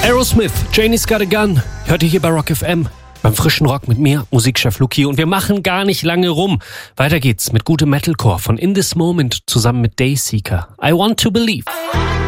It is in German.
Aerosmith, Janie's Got a Gun, hört ihr hier bei Rock FM. Beim frischen Rock mit mir, Musikchef Luki, und wir machen gar nicht lange rum. Weiter geht's mit gutem Metalcore von In This Moment zusammen mit Dayseeker. I Want to Believe.